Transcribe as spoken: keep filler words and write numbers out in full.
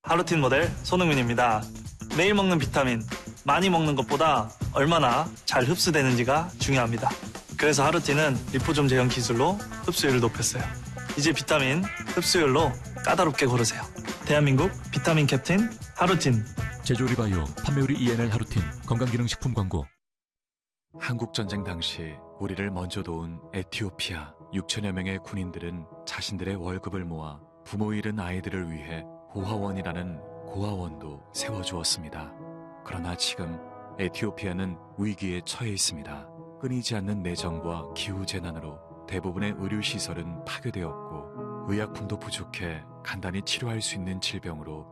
하루틴 모델 손흥민입니다. 매일 먹는 비타민, 많이 먹는 것보다 얼마나 잘 흡수되는지가 중요합니다. 그래서 하루틴은 리포좀 제형 기술로 흡수율을 높였어요. 이제 비타민 흡수율로 까다롭게 고르세요. 대한민국 비타민 캡틴 하루틴. 제조리바이오 판매우리 이엔엘 하루틴 건강기능식품 광고. 한국전쟁 당시 우리를 먼저 도운 에티오피아 육천여 명의 군인들은 자신들의 월급을 모아 부모 잃은 아이들을 위해 고아원이라는 고아원도 세워주었습니다. 그러나 지금 에티오피아는 위기에 처해 있습니다. 끊이지 않는 내정과 기후재난으로 대부분의 의료시설은 파괴되었고 의약품도 부족해 간단히 치료할 수 있는 질병으로